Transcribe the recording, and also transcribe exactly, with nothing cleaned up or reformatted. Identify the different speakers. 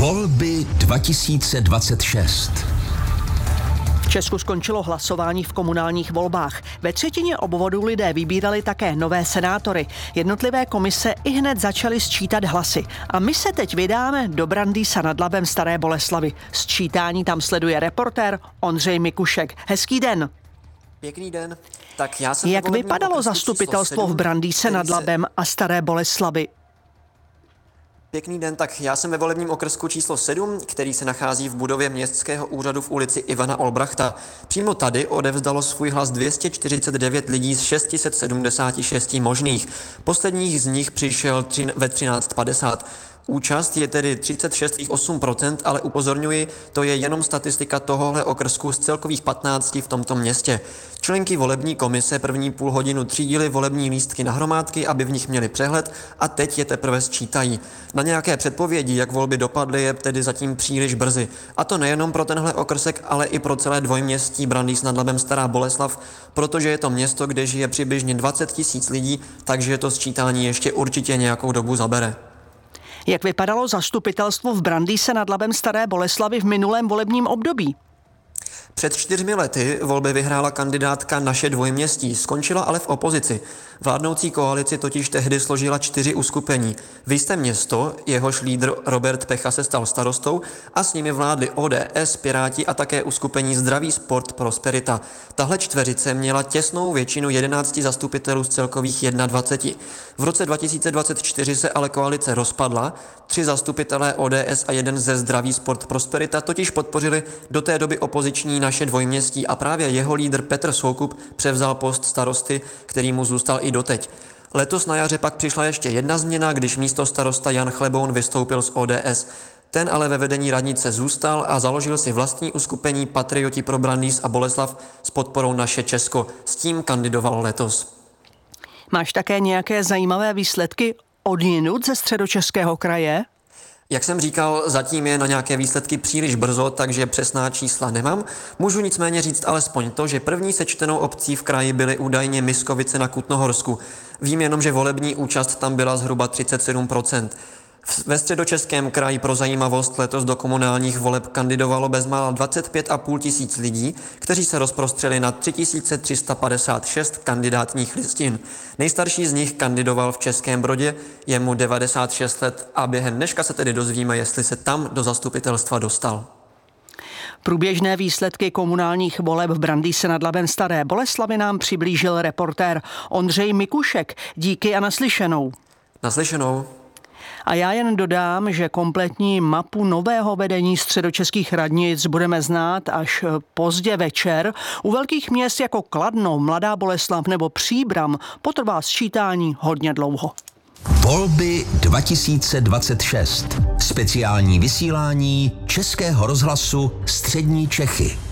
Speaker 1: Volby dva tisíce dvacet šest.
Speaker 2: V Česku skončilo hlasování v komunálních volbách. Ve třetině obvodů lidé vybírali také nové senátory. Jednotlivé komise ihned začaly sčítat hlasy. A my se teď vydáme do Brandýsa nad Labem Staré Boleslavi. Sčítání tam sleduje reportér Ondřej Mikušek. Hezký den.
Speaker 3: Pěkný den. Tak já jsem
Speaker 2: Jak vypadalo zastupitelstvo v Brandýse nad Labem a Staré Boleslavi?
Speaker 3: Pěkný den, tak já jsem ve volebním okrsku číslo sedm, který se nachází v budově městského úřadu v ulici Ivana Olbrachta. Přímo tady odevzdalo svůj hlas dvě stě čtyřicet devět lidí z šest set sedmdesát šest možných. Posledních z nich přišel tři, ve třináct padesát. Účast je tedy třicet šest celá osm procent, ale upozorňuji, to je jenom statistika tohohle okrsku z celkových patnácti v tomto městě. Členky volební komise první půl hodinu třídily volební lístky na hromádky, aby v nich měli přehled, a teď je teprve sčítají. Na nějaké předpovědi, jak volby dopadly, je tedy zatím příliš brzy. A to nejenom pro tenhle okrsek, ale i pro celé dvojměstí Brandýs nad Labem Stará Boleslav, protože je to město, kde žije přibližně dvacet tisíc lidí, takže to sčítání ještě určitě nějakou dobu zabere.
Speaker 2: Jak vypadalo zastupitelstvo v Brandýse nad Labem Staré Boleslavi v minulém volebním období?
Speaker 3: Před čtyřmi lety volby vyhrála kandidátka Naše dvojměstí, skončila ale v opozici. Vládnoucí koalici totiž tehdy složila čtyři uskupení. Vy město, jehož lídr Robert Pecha se stal starostou, a s nimi vládli O D S, Piráti a také uskupení Zdravý sport Prosperita. Tahle čtveřice měla těsnou většinu jedenácti zastupitelů z celkových dvaceti jedna. V roce dva tisíce dvacet čtyři se ale koalice rozpadla, tři zastupitelé O D S a jeden ze Zdravý sport Prosperita totiž podpořili do té doby opoziční Naše dvojměstí a právě jeho lídr Petr Soukup převzal post starosty, který mu zůstal i doteď. Letos na jaře pak přišla ještě jedna změna, když místo starosta Jan Chleboun vystoupil z O D S. Ten ale ve vedení radnice zůstal a založil si vlastní uskupení Patrioti pro Brandýs a Boleslav s podporou Naše Česko. S tím kandidoval letos.
Speaker 2: Máš také nějaké zajímavé výsledky odjinud ze Středočeského kraje?
Speaker 3: Jak jsem říkal, zatím je na nějaké výsledky příliš brzo, takže přesná čísla nemám. Můžu nicméně říct alespoň to, že první sečtenou obcí v kraji byly údajně Miskovice na Kutnohorsku. Vím jenom, že volební účast tam byla zhruba třicet sedm procent. Ve Středočeském kraji pro zajímavost letos do komunálních voleb kandidovalo bezmála dvacet pět a půl tisíc lidí, kteří se rozprostřeli na tři tisíce tři sta padesát šest kandidátních listin. Nejstarší z nich kandidoval v Českém Brodě, je mu devadesát šest let a během dneška se tedy dozvíme, jestli se tam do zastupitelstva dostal.
Speaker 2: Průběžné výsledky komunálních voleb v Brandýse nad Labem Staré Boleslavi nám přiblížil reportér Ondřej Mikušek. Díky a naslyšenou.
Speaker 3: Naslyšenou.
Speaker 2: A já jen dodám, že kompletní mapu nového vedení středočeských radnic budeme znát až pozdě večer. U velkých měst jako Kladno, Mladá Boleslav nebo Příbram potrvá sčítání hodně dlouho.
Speaker 1: Volby dva tisíce dvacet šest. Speciální vysílání Českého rozhlasu Střední Čechy.